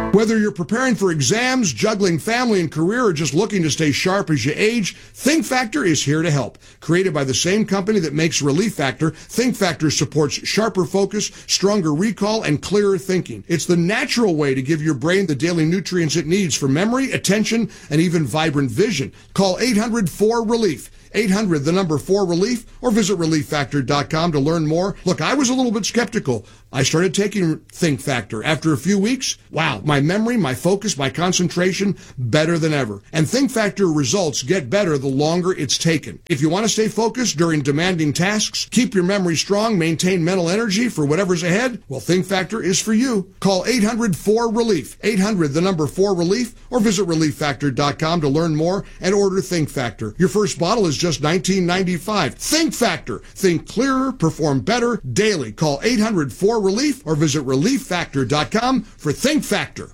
Whether you're preparing for exams, juggling family and career, or just looking to stay sharp as you age, Think Factor is here to help. Created by the same company that makes Relief Factor, Think Factor supports sharper focus, stronger recall, and clearer thinking. It's the natural way to give your brain the daily nutrients it needs for memory, attention, and even vibrant vision. Call 800-4RELIEF. 800, the number 4RELIEF, or visit ReliefFactor.com to learn more. Look, I was a little bit skeptical. I started taking Think Factor. After a few weeks, wow, my memory, my focus, my concentration, better than ever. And Think Factor results get better the longer it's taken. If you want to stay focused during demanding tasks, keep your memory strong, maintain mental energy for whatever's ahead, well, Think Factor is for you. Call 800-4RELIEF. 800, the number 4RELIEF, or visit ReliefFactor.com to learn more and order Think Factor. Your first bottle is just $19.95. Think Factor. Think clearer, perform better daily. Call 800-4RELIEF or visit ReliefFactor.com for Think Factor.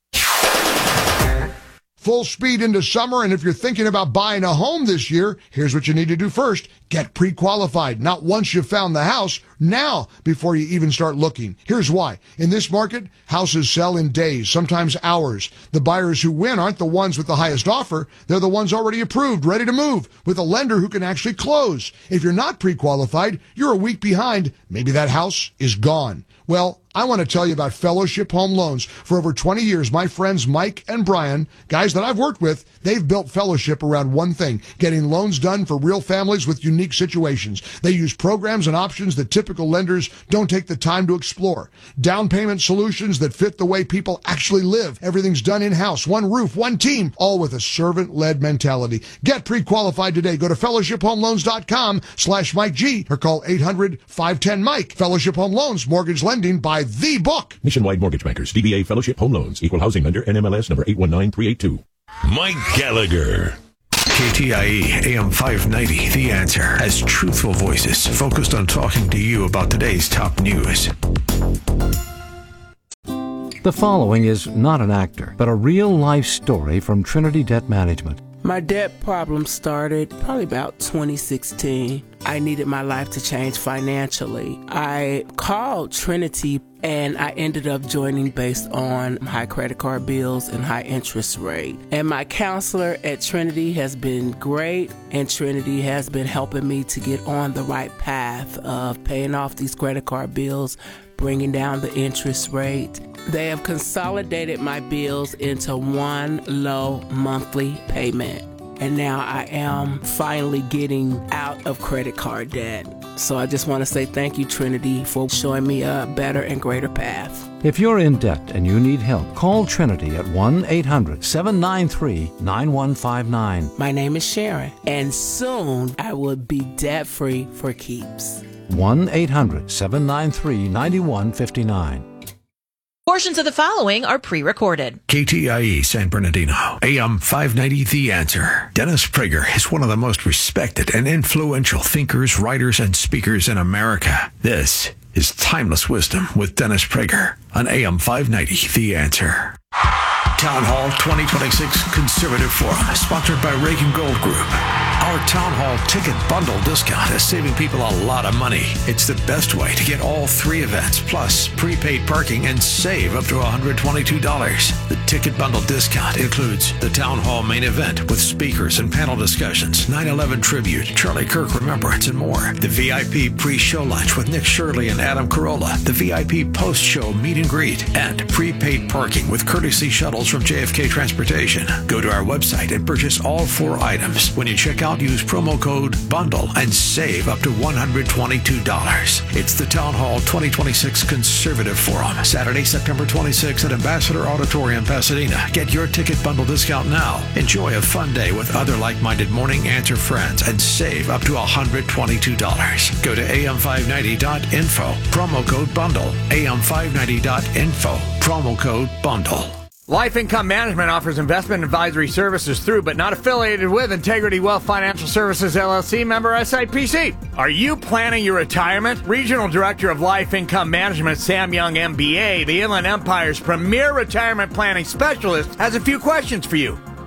Full speed into summer, and if you're thinking about buying a home this year, here's what you need to do first. Get pre-qualified. Not once you've found the house, now before you even start looking. Here's why. In this market, houses sell in days, sometimes hours. The buyers who win aren't the ones with the highest offer. They're the ones already approved, ready to move, with a lender who can actually close. If you're not pre-qualified, you're a week behind. Maybe that house is gone. Well, I want to tell you about Fellowship Home Loans. For over 20 years, my friends Mike and Brian, guys that I've worked with, they've built Fellowship around one thing, getting loans done for real families with unique situations. They use programs and options that typical lenders don't take the time to explore. Down payment solutions that fit the way people actually live. Everything's done in-house, one roof, one team, all with a servant-led mentality. Get pre-qualified today. Go to fellowshiphomeloans.com/Mike G or call 800-510-MIKE. Fellowship Home Loans, mortgage lending by the book. Nationwide Mortgage Bankers, DBA Fellowship Home Loans, Equal Housing Lender, NMLS number 819382. Mike Gallagher. KTIE AM 590, The Answer, has truthful voices focused on talking to you about today's top news. The following is not an actor, but a real-life story from Trinity Debt Management. My debt problem started probably about 2016. I needed my life to change financially. I called Trinity and I ended up joining based on high credit card bills and high interest rate. And my counselor at Trinity has been great, and Trinity has been helping me to get on the right path of paying off these credit card bills, bringing down the interest rate. They have consolidated my bills into one low monthly payment. And now I am finally getting out of credit card debt. So I just want to say thank you, Trinity, for showing me a better and greater path. If you're in debt and you need help, call Trinity at 1-800-793-9159. My name is Sharon, and soon I will be debt-free for keeps. 1-800-793-9159. Portions of the following are pre-recorded. KTIE San Bernardino, AM 590, The Answer. Dennis Prager is one of the most respected and influential thinkers, writers, and speakers in America. This is Timeless Wisdom with Dennis Prager on AM 590, The Answer. Town Hall 2026 Conservative Forum, sponsored by Reagan Gold Group. Our Town Hall ticket bundle discount is saving people a lot of money. It's the best way to get all three events, plus prepaid parking, and save up to $122. The ticket bundle discount includes the Town Hall main event with speakers and panel discussions, 9/11 tribute, Charlie Kirk remembrance, and more. The VIP pre-show lunch with Nick Shirley and Adam Carolla. The VIP post-show meet and greet, and prepaid parking with courtesy shuttles from JFK Transportation. Go to our website and purchase all four items. When you check out, use promo code BUNDLE and save up to $122. It's the Town Hall 2026 Conservative Forum, Saturday, September 26th at Ambassador Auditorium, Pasadena. Get your ticket bundle discount now. Enjoy a fun day with other like-minded Morning Answer friends and save up to $122. Go to am590.info, promo code BUNDLE, am590.info, promo code BUNDLE. Life Income Management offers investment advisory services through, but not affiliated with, Integrity Wealth Financial Services, LLC, member SIPC. Are you planning your retirement? Regional Director of Life Income Management, Sam Young, MBA, the Inland Empire's premier retirement planning specialist, has a few questions for you.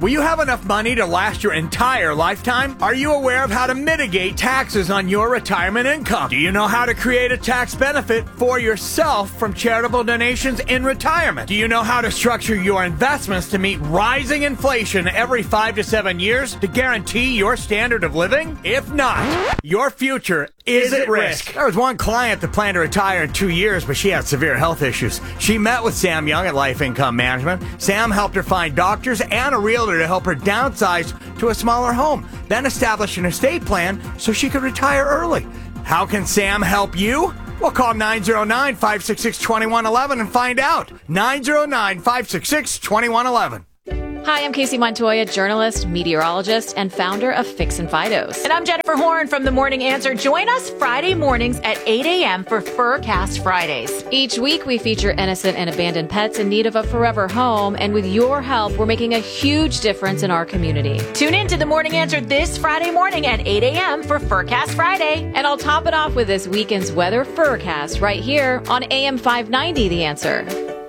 Will you have enough money to last your entire lifetime? Are you aware of how to mitigate taxes on your retirement income? Do you know how to create a tax benefit for yourself from charitable donations in retirement? Do you know how to structure your investments to meet rising inflation every 5 to 7 years to guarantee your standard of living? If not, your future is at risk. There was one client that planned to retire in 2 years, but she had severe health issues. She met with Sam Young at Life Income Management. Sam helped her find doctors and a realtor to help her downsize to a smaller home, then establish an estate plan so she could retire early. How can Sam help you? Well, call 909-566-2111 and find out. 909-566-2111. Hi, I'm Casey Montoya, journalist, meteorologist, and founder of Fix and Fidos. And I'm Jennifer Horn from The Morning Answer. Join us Friday mornings at 8 a.m. for Furcast Fridays. Each week, we feature innocent and abandoned pets in need of a forever home. And with your help, we're making a huge difference in our community. Tune in to The Morning Answer this Friday morning at 8 a.m. for Furcast Friday. And I'll top it off with this weekend's weather Furcast right here on AM 590, The Answer.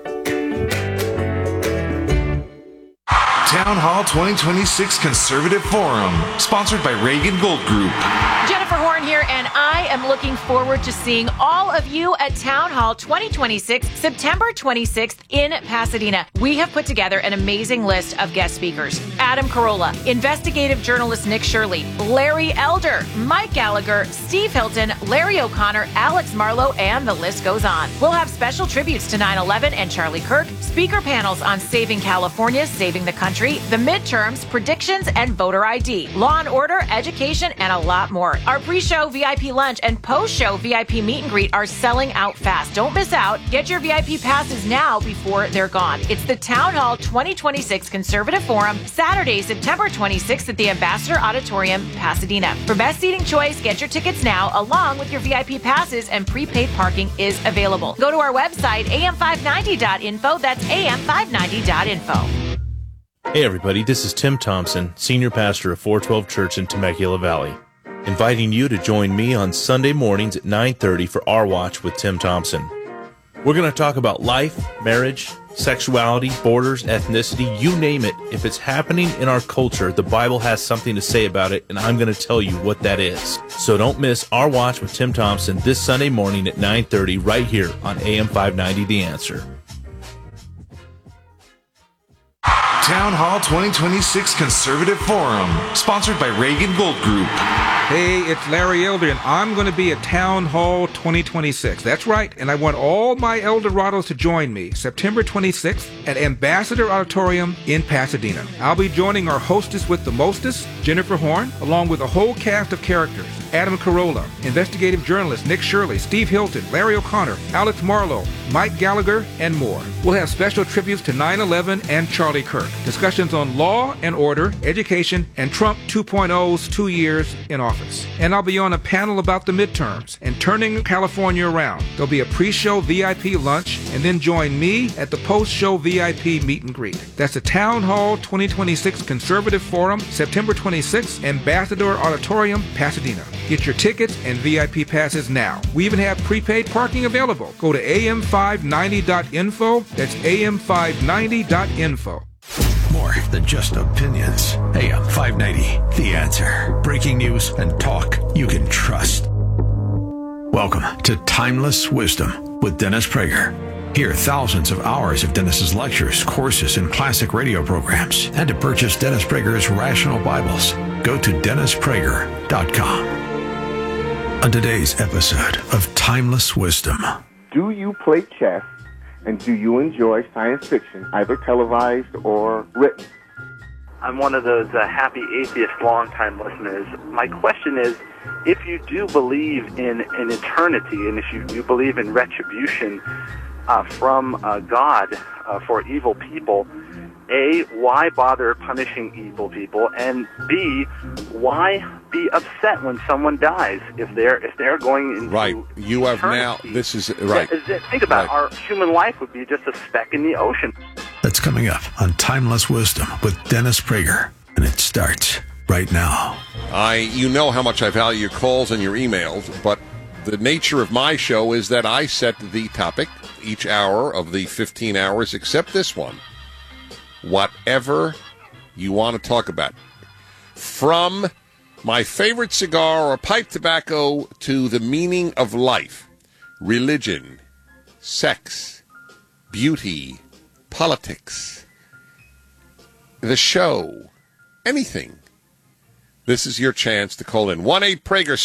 Town Hall 2026 Conservative Forum, sponsored by Reagan Gold Group. Jennifer Horn here, and I am looking forward to seeing all of you at Town Hall 2026, September 26th in Pasadena. We have put together an amazing list of guest speakers. Adam Carolla, investigative journalist Nick Shirley, Larry Elder, Mike Gallagher, Steve Hilton, Larry O'Connor, Alex Marlowe, and the list goes on. We'll have special tributes to 9/11 and Charlie Kirk, speaker panels on saving California, saving the country, the midterms, predictions, and voter ID, law and order, education, and a lot more. Our pre-show VIP lunch and post-show VIP meet and greet are selling out fast. Don't miss out. Get your VIP passes now before they're gone. It's the Town Hall 2026 Conservative Forum, Saturday, September 26th at the Ambassador Auditorium, Pasadena. For best seating choice, get your tickets now, along with your VIP passes, and prepaid parking is available. Go to our website, am590.info. That's am590.info. Hey everybody, this is Tim Thompson, Senior Pastor of 412 Church in Temecula Valley, inviting you to join me on Sunday mornings at 9:30 for Our Watch with Tim Thompson. We're going to talk about life, marriage, sexuality, borders, ethnicity, you name it. If it's happening in our culture, the Bible has something to say about it, and I'm going to tell you what that is. So don't miss Our Watch with Tim Thompson this Sunday morning at 9:30 right here on AM 590 The Answer. Town Hall 2026 Conservative Forum, sponsored by Reagan Gold Group. Hey, it's Larry Elder, and I'm going to be at Town Hall 2026. That's right, and I want all my Eldorados to join me September 26th at Ambassador Auditorium in Pasadena. I'll be joining our hostess with the mostest, Jennifer Horn, along with a whole cast of characters. Adam Carolla, investigative journalist Nick Shirley, Steve Hilton, Larry O'Connor, Alex Marlowe, Mike Gallagher, and more. We'll have special tributes to 9/11 and Charlie Kirk, discussions on law and order, education, and Trump 2.0's 2 years in office. And I'll be on a panel about the midterms and turning California around. There'll be a pre-show VIP lunch, and then join me at the post-show VIP meet and greet. That's the Town Hall 2026 Conservative Forum, September 26th, Ambassador Auditorium, Pasadena. Get your tickets and VIP passes now. We even have prepaid parking available. Go to am590.info. That's am590.info. More than just opinions. AM 590, The Answer. Breaking news and talk you can trust. Welcome to Timeless Wisdom with Dennis Prager. Hear thousands of hours of Dennis's lectures, courses, and classic radio programs. And to purchase Dennis Prager's Rational Bibles, go to DennisPrager.com. On today's episode of Timeless Wisdom. Do you play chess, and do you enjoy science fiction, either televised or written? I'm one of those happy atheist long-time listeners. My question is, if you do believe in an eternity, and if you believe in retribution from God for evil people, A, why bother punishing evil people? And B, why be upset when someone dies if they're going into right? You have eternity? Now. This is right. Think about it. Our human life would be just a speck in the ocean. That's coming up on Timeless Wisdom with Dennis Prager, and it starts right now. You know how much I value your calls and your emails, but the nature of my show is that I set the topic each hour of the 15 hours, except this one. Whatever you want to talk about. From my favorite cigar or pipe tobacco to the meaning of life, religion, sex, beauty, politics, the show, anything. This is your chance to call in. 1-8-PRAGER,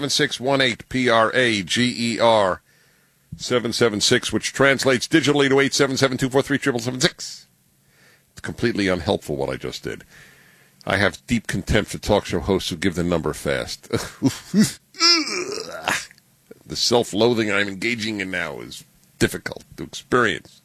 776-18, PRAGER, 776, which translates digitally to 877-243-7776. It's completely unhelpful what I just did. I have deep contempt for talk show hosts who give the number fast. The self-loathing I'm engaging in now is difficult to experience.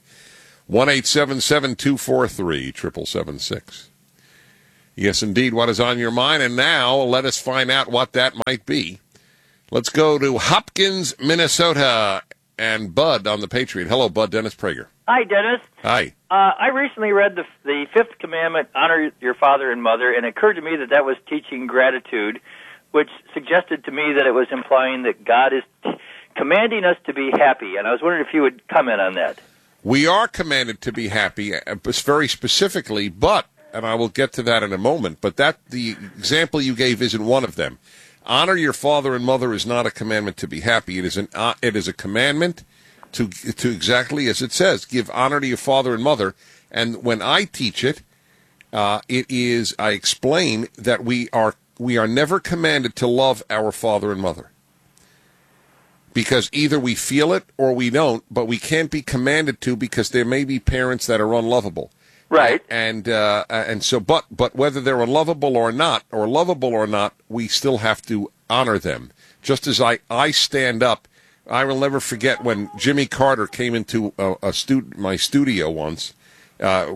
1-877-243-7776. Yes, indeed, what is on your mind? And now let us find out what that might be. Let's go to Hopkins, Minnesota, and Bud on the Patriot. Hello, Bud. Dennis Prager. Hi, Dennis. Hi. I recently read the Fifth Commandment, honor your father and mother, and it occurred to me that was teaching gratitude, which suggested to me that it was implying that God is commanding us to be happy. And I was wondering if you would comment on that. We are commanded to be happy, very specifically, but, and I will get to that in a moment, but the example you gave isn't one of them. Honor your father and mother is not a commandment to be happy. It is a commandment to exactly as it says, give honor to your father and mother. And when I teach it, I explain that we are never commanded to love our father and mother. Because either we feel it or we don't, but we can't be commanded to because there may be parents that are unlovable. Right. And so, but whether they're unlovable or not, we still have to honor them. Just as I stand up, I will never forget when Jimmy Carter came into my studio once, for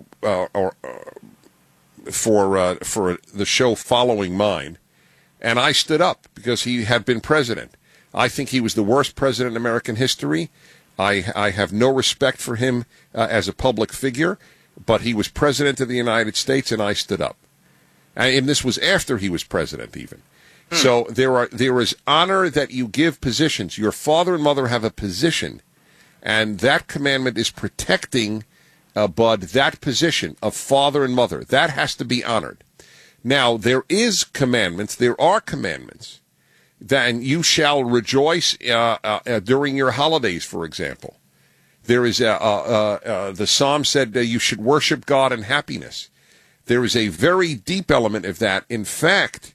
the show following mine, and I stood up because he had been president. I think he was the worst president in American history. I have no respect for him as a public figure. But he was president of the United States, and I stood up. And this was after he was president, even. So there is honor that you give positions. Your father and mother have a position, and that commandment is protecting, Bud, that position of father and mother. That has to be honored. Now, there are commandments, that you shall rejoice during your holidays, for example. There is the Psalm said you should worship God in happiness. There is a very deep element of that. In fact,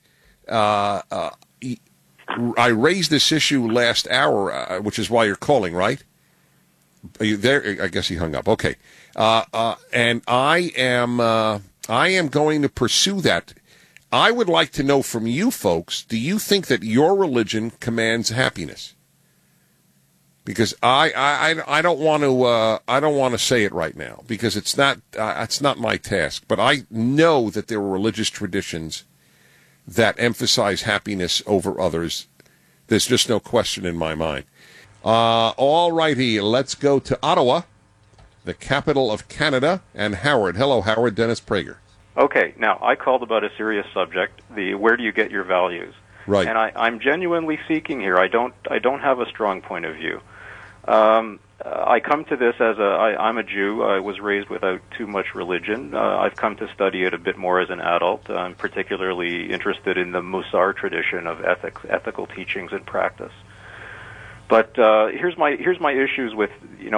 I raised this issue last hour, which is why you're calling, right? Are you there? I guess he hung up. Okay. And I am going to pursue that. I would like to know from you folks, do you think that your religion commands happiness? Because I don't want to say it right now because it's not my task. But I know that there are religious traditions that emphasize happiness over others. There's just no question in my mind. All righty, let's go to Ottawa, the capital of Canada, and Howard. Hello, Howard. Dennis Prager. Okay, now I called about a serious subject. Where do you get your values? Right. And I'm genuinely seeking here. I don't have a strong point of view. I come to this as I'm a Jew. I was raised without too much religion. I've come to study it a bit more as an adult. I'm particularly interested in the Musar tradition of ethical teachings and practice. But here's my issues with,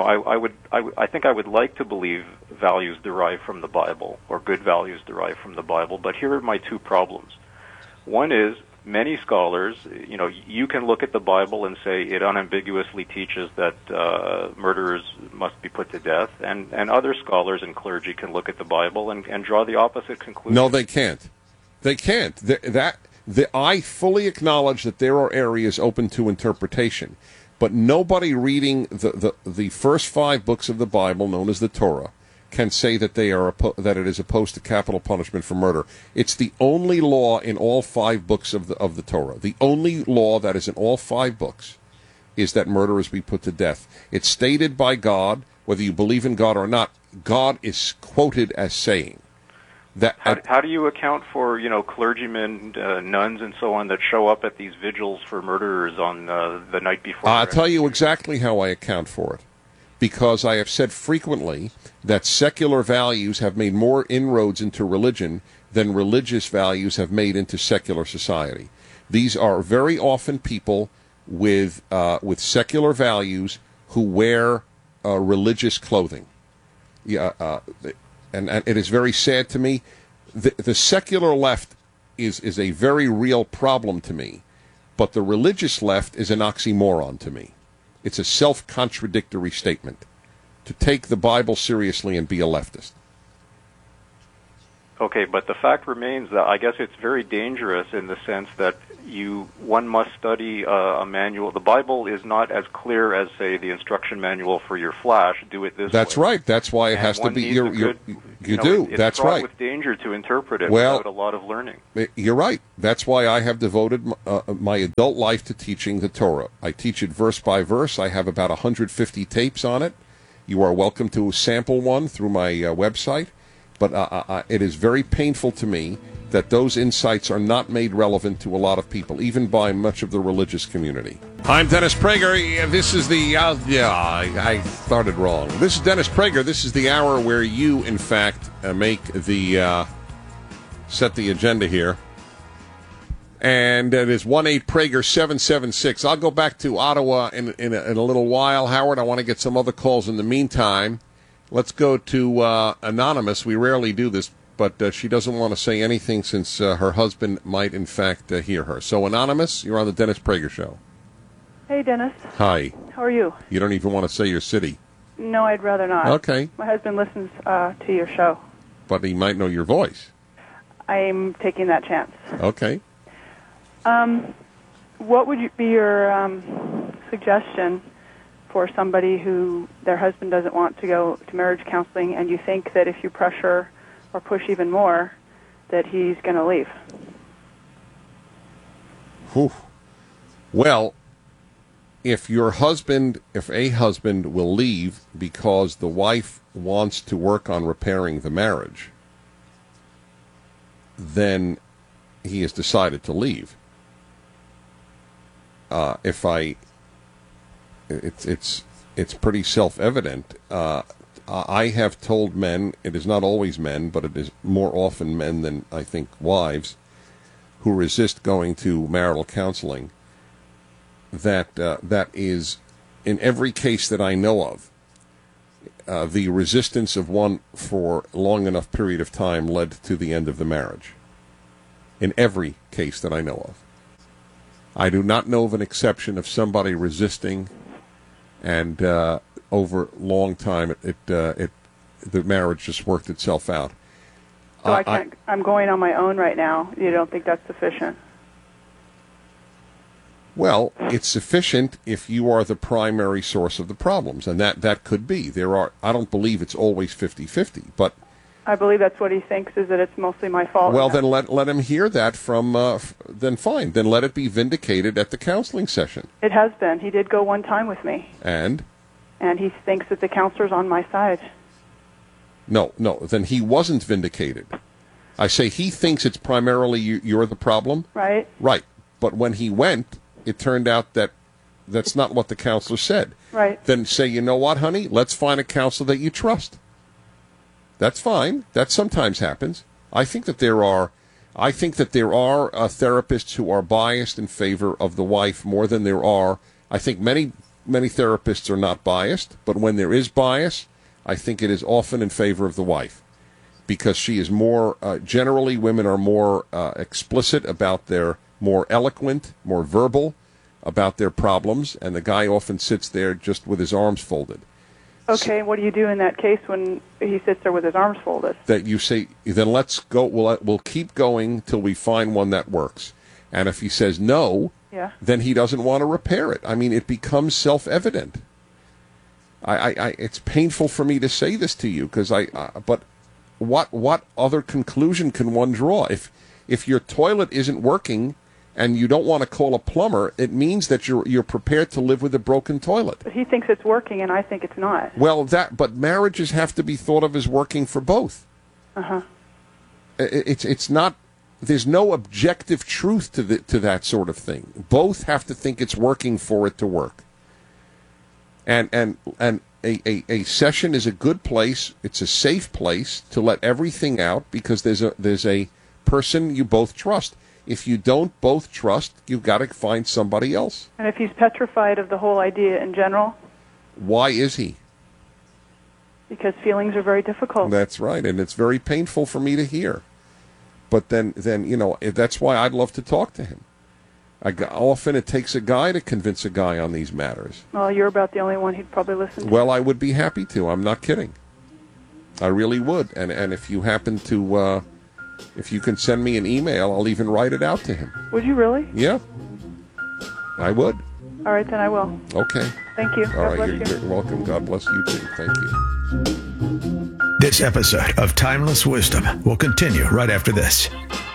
I think I would like to believe values derived from the Bible or good values derived from the Bible. But here are my two problems. One is, many scholars, you can look at the Bible and say it unambiguously teaches that murderers must be put to death, and other scholars and clergy can look at the Bible and draw the opposite conclusion. No, they can't. They can't. I fully acknowledge that there are areas open to interpretation, but nobody reading the first 5 books of the Bible, known as the Torah, can say that that it is opposed to capital punishment for murder. It's the only law in all 5 books of the Torah. The only law that is in all 5 books is that murderers be put to death. It's stated by God, whether you believe in God or not. God is quoted as saying that. How do you account for clergymen, nuns, and so on that show up at these vigils for murderers on the night before? I'll tell you exactly how I account for it. Because I have said frequently that secular values have made more inroads into religion than religious values have made into secular society. These are very often people with secular values who wear religious clothing. And it is very sad to me. The secular left is a very real problem to me, but the religious left is an oxymoron to me. It's a self-contradictory statement to take the Bible seriously and be a leftist. Okay, but the fact remains that I guess it's very dangerous in the sense that one must study a manual. The Bible is not as clear as, say, the instruction manual for your flash. Do it this way. That's right. That's why it has to be. That's fraught right. with danger to interpret it Well, without a lot of learning. You're right. That's why I have devoted my adult life to teaching the Torah. I teach it verse by verse. I have about 150 tapes on it. You are welcome to sample one through my website. But it is very painful to me that those insights are not made relevant to a lot of people, even by much of the religious community. I'm Dennis Prager. This is the... I started wrong. This is Dennis Prager. This is the hour where you, in fact, make the... set the agenda here. And it is 1-8-PRAGER-776. I'll go back to Ottawa in a little while. Howard, I want to get some other calls in the meantime. Let's go to Anonymous. We rarely do this, but she doesn't want to say anything since her husband might, in fact, hear her. So, Anonymous, you're on the Dennis Prager Show. Hey, Dennis. Hi. How are you? You don't even want to say your city. No, I'd rather not. Okay. My husband listens to your show. But he might know your voice. I'm taking that chance. Okay. What would be your suggestion for somebody who their husband doesn't want to go to marriage counseling, and you think that if you pressure or push even more, that he's going to leave? Whew. Well, if a husband will leave because the wife wants to work on repairing the marriage, then he has decided to leave. It's pretty self-evident. I have told men, it is not always men, but it is more often men than I think wives, who resist going to marital counseling, that is, in every case that I know of, the resistance of one for a long enough period of time led to the end of the marriage. In every case that I know of. I do not know of an exception of somebody resisting, and over a long time, the marriage just worked itself out. So I'm going on my own right now. You don't think that's sufficient? Well, it's sufficient if you are the primary source of the problems, and that could be. I don't believe it's always 50-50, but I believe that's what he thinks, is that it's mostly my fault. Well, then let him hear that from, then fine. Then let it be vindicated at the counseling session. It has been. He did go one time with me. And he thinks that the counselor's on my side. No, then he wasn't vindicated. I say he thinks it's primarily you're the problem. Right. Right. But when he went, it turned out that that's not what the counselor said. Right. Then say, you know what, honey? Let's find a counselor that you trust. That's fine. That sometimes happens. I think that there are therapists who are biased in favor of the wife more than there are. I think many therapists are not biased, but when there is bias, I think it is often in favor of the wife, because she is more. Generally, women are more explicit about more eloquent, more verbal about their problems, and the guy often sits there just with his arms folded. Okay, what do you do in that case when he sits there with his arms folded? That you say, then let's go, we'll keep going till we find one that works. And if he says no, then he doesn't want to repair it. I mean, it becomes self-evident. It's painful for me to say this to you, but what other conclusion can one draw? If your toilet isn't working and you don't want to call a plumber, it means that you're prepared to live with a broken toilet. But he thinks it's working, and I think it's not. Well, but marriages have to be thought of as working for both. It's not. There's no objective truth to that sort of thing. Both have to think it's working for it to work. And a session is a good place. It's a safe place to let everything out, because there's a person you both trust. If you don't both trust, you've got to find somebody else. And if he's petrified of the whole idea in general? Why is he? Because feelings are very difficult. That's right, and it's very painful for me to hear. But then that's why I'd love to talk to him. Often it takes a guy to convince a guy on these matters. Well, you're about the only one he'd probably listen to. Well, I would be happy to. I'm not kidding. I really would. And if you happen to, if you can send me an email, I'll even write it out to him. Would you really? Yeah, I would. All right, then I will. Okay. Thank you. All right, you're welcome. God bless you too. Thank you. This episode of Timeless Wisdom will continue right after this.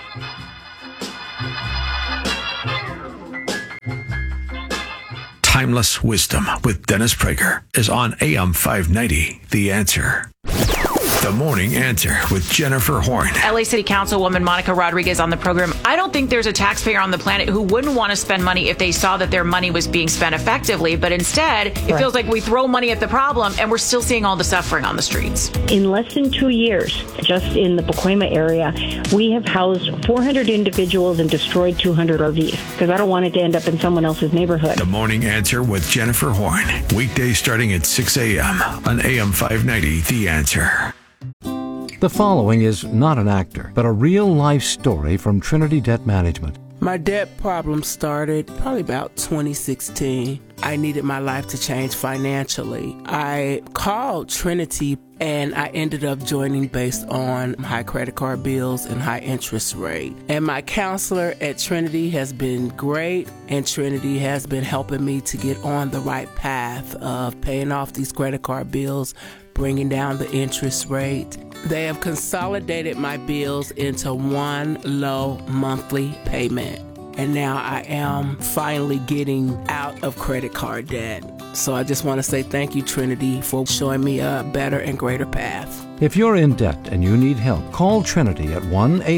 Timeless Wisdom with Dennis Prager is on AM 590, The Answer. The Morning Answer with Jennifer Horn. LA City Councilwoman Monica Rodriguez on the program. I don't think there's a taxpayer on the planet who wouldn't want to spend money if they saw that their money was being spent effectively. But instead, it feels like we throw money at the problem and we're still seeing all the suffering on the streets. In less than 2 years, just in the Pacoima area, we have housed 400 individuals and destroyed 200 RVs because I don't want it to end up in someone else's neighborhood. The Morning Answer with Jennifer Horn. Weekdays starting at 6 a.m. on AM 590, The Answer. The following is not an actor, but a real-life story from Trinity Debt Management. My debt problem started probably about 2016. I needed my life to change financially. I called Trinity and I ended up joining based on high credit card bills and high interest rate. And my counselor at Trinity has been great, and Trinity has been helping me to get on the right path of paying off these credit card bills, bringing down the interest rate. They have consolidated my bills into one low monthly payment. And now I am finally getting out of credit card debt. So I just want to say thank you, Trinity, for showing me a better and greater path. If you're in debt and you need help, call Trinity at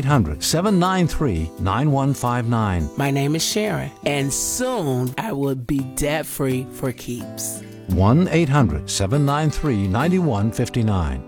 1-800-793-9159. My name is Sharon, and soon I will be debt-free for keeps. 1-800-793-9159.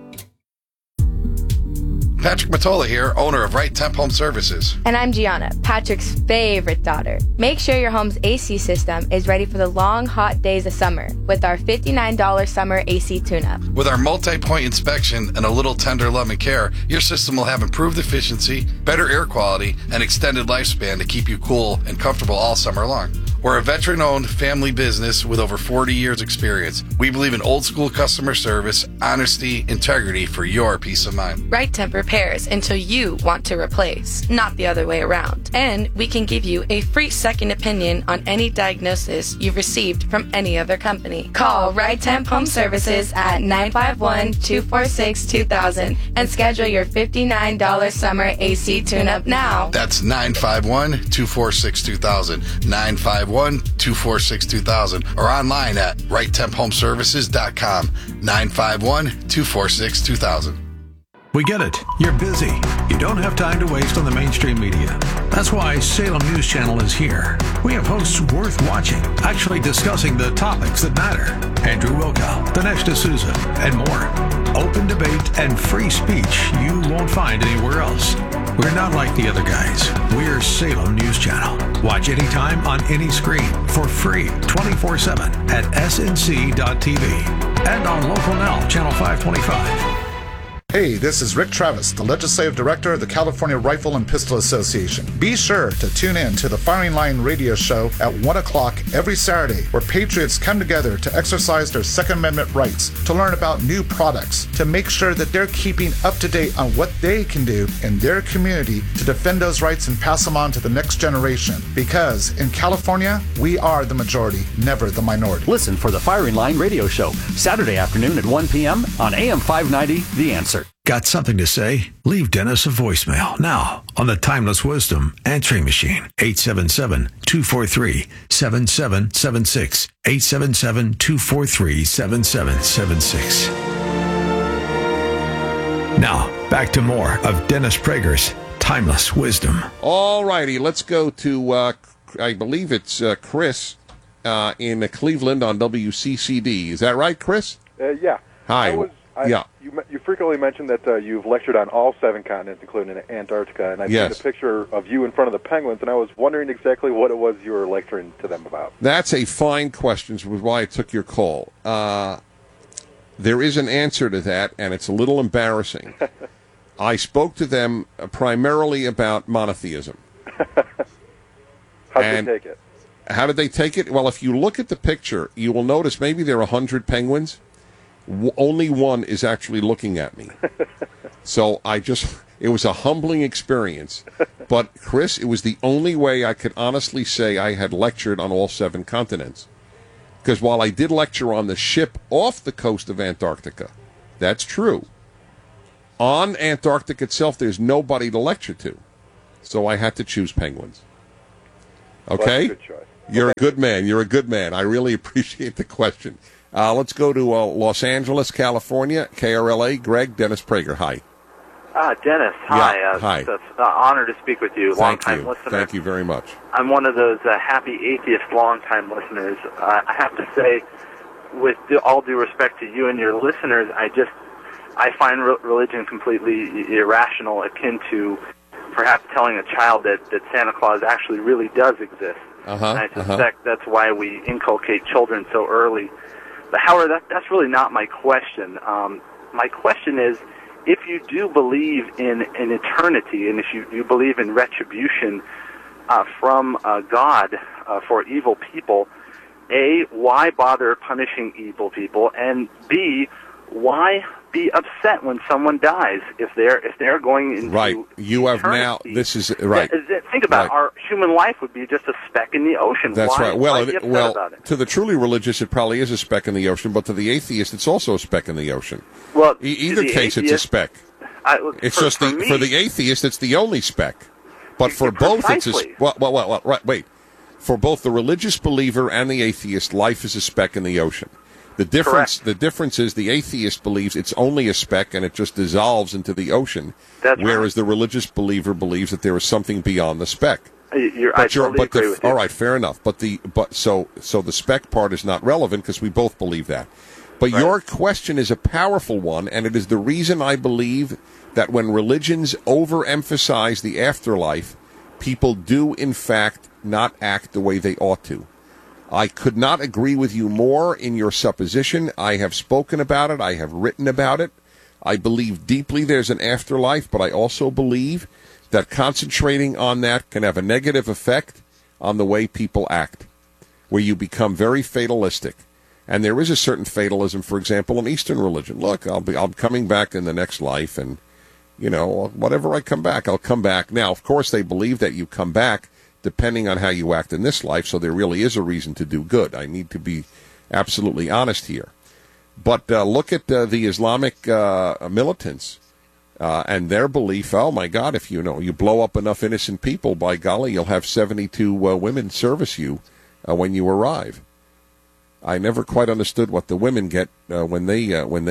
Patrick Matola here, owner of Right Temp Home Services. And I'm Gianna, Patrick's favorite daughter. Make sure your home's AC system is ready for the long, hot days of summer with our $59 summer AC tune-up. With our multi-point inspection and a little tender love and care, your system will have improved efficiency, better air quality, and extended lifespan to keep you cool and comfortable all summer long. We're a veteran-owned family business with over 40 years experience. We believe in old-school customer service, honesty, integrity for your peace of mind. Right Temp repairs until you want to replace, not the other way around. And we can give you a free second opinion on any diagnosis you've received from any other company. Call Right Temp Home Services at 951-246-2000 and schedule your $59 summer AC tune-up now. That's 951-246-2000, 951-246-2000, or online at righttemphomeservices.com, 951-246-2000. We get it. You're busy. You don't have time to waste on the mainstream media. That's why Salem News Channel is here. We have hosts worth watching, actually discussing the topics that matter. Andrew Wilkow, Dinesh D'Souza, and more. Open debate and free speech you won't find anywhere else. We're not like the other guys. We're Salem News Channel. Watch anytime on any screen for free 24/7 at snc.tv and on Local Now, Channel 525. Hey, this is Rick Travis, the Legislative Director of the California Rifle and Pistol Association. Be sure to tune in to the Firing Line radio show at 1 o'clock every Saturday, where patriots come together to exercise their Second Amendment rights, to learn about new products, to make sure that they're keeping up to date on what they can do in their community to defend those rights and pass them on to the next generation. Because in California, we are the majority, never the minority. Listen for the Firing Line radio show, Saturday afternoon at 1 p.m. on AM 590, The Answer. Got something to say? Leave Dennis a voicemail now on the Timeless Wisdom answering machine. 877-243-7776. 877-243-7776. Now, back to more of Dennis Prager's Timeless Wisdom. All righty, let's go to, I believe it's Chris in Cleveland on WCCD. Is that right, Chris? Yeah. Hi. You frequently mention that you've lectured on all 7 continents, including Antarctica, and I've seen a picture of you in front of the penguins, and I was wondering exactly what it was you were lecturing to them about. That's a fine question, which is why I took your call. There is an answer to that, and it's a little embarrassing. I spoke to them primarily about monotheism. How did they take it? How did they take it? Well, if you look at the picture, you will notice maybe there are 100 penguins. Only one is actually looking at me. So it was a humbling experience. But, Chris, it was the only way I could honestly say I had lectured on all 7 continents. Because while I did lecture on the ship off the coast of Antarctica, that's true. On Antarctica itself, there's nobody to lecture to. So I had to choose penguins. Okay? Well, that's a good choice. You're a good man. You're a good man. I really appreciate the question. Let's go to Los Angeles, California, KRLA. Greg, Dennis Prager. Hi. Dennis, hi. Yeah, hi. It's an honor to speak with you. Long-time listener. Thank you very much. I'm one of those happy atheist long-time listeners. I have to say, with all due respect to you and your listeners, I find religion completely irrational, akin to perhaps telling a child that Santa Claus actually really does exist. And I suspect that's why we inculcate children so early. But Howard, that's really not my question. My question is, if you do believe in an eternity, and if you believe in retribution from God for evil people, A, why bother punishing evil people? And B, why be upset when someone dies if they're going into right? You have eternity? Now. This is right. Think about it. Our human life would be just a speck in the ocean. That's why, right. why be upset about it? To the truly religious, it probably is a speck in the ocean, but to the atheist, it's also a speck in the ocean. Well, either case, it's a speck. It's for the atheist, it's the only speck. But for both, it's wait. For both the religious believer and the atheist, life is a speck in the ocean. The difference is the atheist believes it's only a speck and it just dissolves into the ocean, whereas the religious believer believes that there is something beyond the speck. I totally agree with you. All right, fair enough. So the speck part is not relevant because we both believe that. But your question is a powerful one, and it is the reason I believe that when religions overemphasize the afterlife, people do in fact not act the way they ought to. I could not agree with you more in your supposition. I have spoken about it. I have written about it. I believe deeply there's an afterlife, but I also believe that concentrating on that can have a negative effect on the way people act, where you become very fatalistic. And there is a certain fatalism, for example, in Eastern religion. Look, I'm coming back in the next life, and, whatever I come back, I'll come back. Now, of course, they believe that you come back depending on how you act in this life, so there really is a reason to do good. I need to be absolutely honest here. But look at the Islamic militants and their belief, oh my God, if you blow up enough innocent people, by golly, you'll have 72 women service you when you arrive. I never quite understood what the women get when they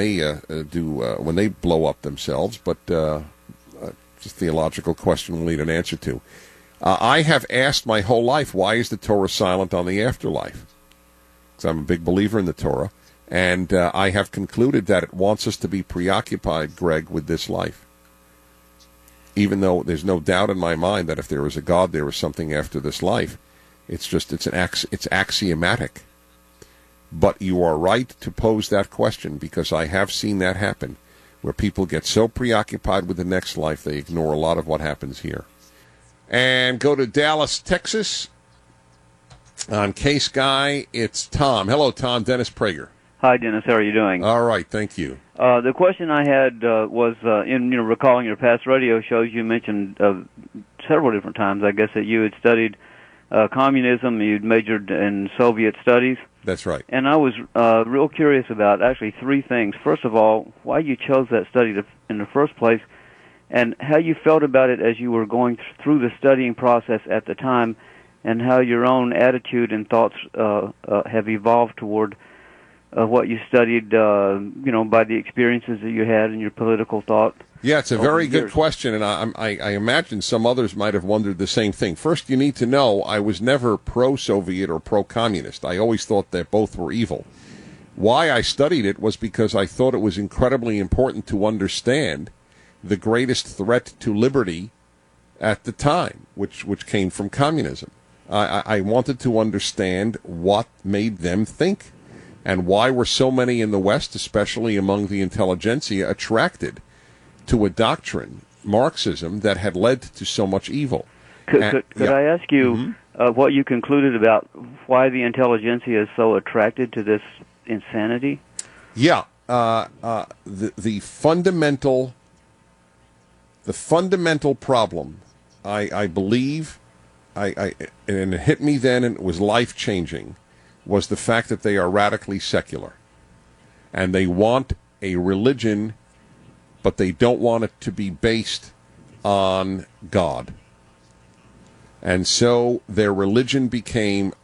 blow up themselves, but it's a theological question we'll need an answer to. I have asked my whole life, why is the Torah silent on the afterlife? Because I'm a big believer in the Torah, and I have concluded that it wants us to be preoccupied, Greg, with this life. Even though there's no doubt in my mind that if there is a God, there is something after this life. It's axiomatic. But you are right to pose that question, because I have seen that happen, where people get so preoccupied with the next life they ignore a lot of what happens here. And go to Dallas, Texas. On Case Guy, it's Tom. Hello, Tom. Dennis Prager. Hi, Dennis. How are you doing? All right, thank you. The question I had was, in recalling your past radio shows, you mentioned several different times, I guess, that you had studied communism. You'd majored in Soviet studies. That's right. And I was real curious about actually 3 things. First of all, why you chose that study in the first place, and how you felt about it as you were going through the studying process at the time, and how your own attitude and thoughts have evolved toward what you studied, by the experiences that you had in your political thought. Yeah, it's a very good question, and I imagine some others might have wondered the same thing. First, you need to know I was never pro-Soviet or pro-communist. I always thought that both were evil. Why I studied it was because I thought it was incredibly important to understand the greatest threat to liberty at the time, which came from communism. I wanted to understand what made them think, and why were so many in the West, especially among the intelligentsia, attracted to a doctrine, Marxism, that had led to so much evil. Could I ask you what you concluded about why the intelligentsia is so attracted to this insanity? Yeah, the fundamental problem, I believe, and it hit me then, and it was life-changing, was the fact that they are radically secular. And they want a religion, but they don't want it to be based on God. And so their religion became